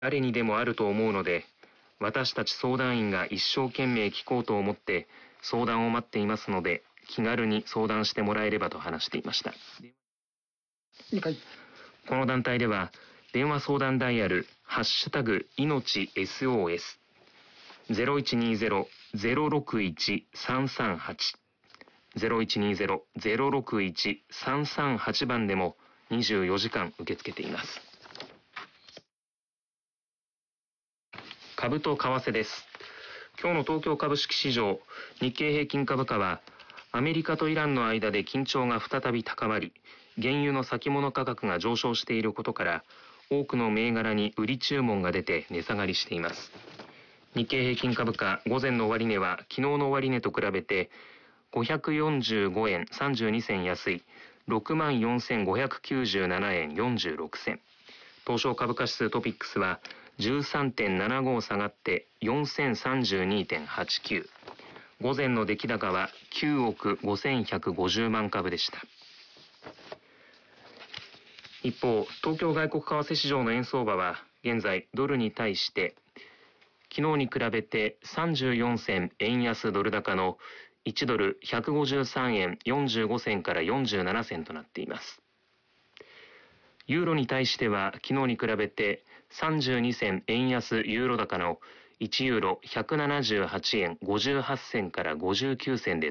誰にでもあると思うので、私たち相談員が一生懸命聞こうと思って相談を待っていますので、気軽に相談してもらえればと話していました。この団体では、電話相談ダイヤル、ハッシュタグ、命 SOS、0120-061-338、0120-061-338番でも24時間受け付けています。株と為替です。今日の東京株式市場、日経平均株価は、アメリカとイランの間で緊張が再び高まり、原油の先物価格が上昇していることから、多くの銘柄に売り注文が出て値下がりしています。日経平均株価、午前の終値は昨日の終値と比べて545円32銭安い 64,597 円46銭。東証株価指数トピックスは 13.75 下がって 4032.89。午前の出来高は9億5150万株でした。一方、東京外国為替市場の円相場は現在ドルに対して昨日に比べて34銭円安ドル高の1ドル153円45銭から47銭となっています。ユーロに対しては昨日に比べて32銭円安ユーロ高の1ユーロ178円58銭から59銭で